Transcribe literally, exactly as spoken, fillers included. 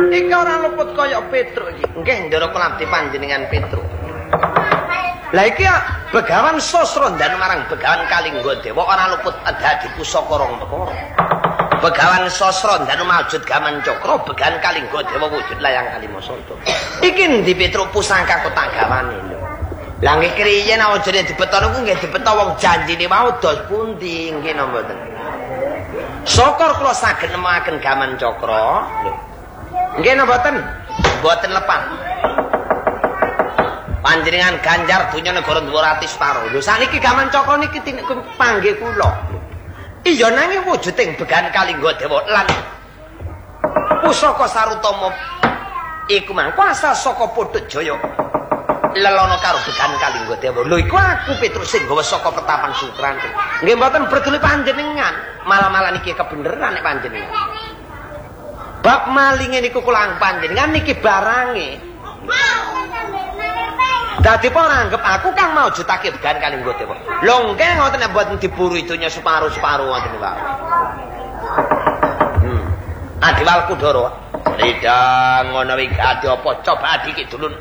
Iki ora luput kaya Petruk iki. Nggih, ndara kelabdi panjenengan Petruk. Lah iki Begawan Sasra ndan marang Begawan Kalinggadewa ora luput dadi pusaka rong perkara. Begawan Sasra ndan maujud gaman cakra, Begawan Kalinggadewa wujud layang Kalimasada. Iki ndi Petruk pusaka kotagawane lho. Lah nggih kriyen awajane dibeta niku nggih dibeta wong janjine mau dos pundi nggih napa mboten. Syukur kula saged nemokaken gaman cakra. Lho. Nggih napa mboten? Mboten lepan. Panjenengan ganjar donya negara Dwarati Setara. Lho saniki gaman cakra niki panggih kula. Iya nanging wujuding Begawan Kalinggadewa lan pusaka Sarutama iku mang kuasa saka Putujaya. Lelono karo Begawan Kalinggadewa. Lho iku aku Petrus sing gawa saka Petapan Sukran. Nggih mboten berduli panjenengan. Malah-malah niki kebeneran nek panjenengan. Bab malinge niku kula panjenengan niki barange. Dadi ora anggap aku kang mau jutake Begawan Kalinggadewa. Lho nggih ngoten nek mboten diburu donya separuh-separuh ngoten niku. Hmm. Adiwal Kudara. Lidang ngono iki ati apa coba adiki dulun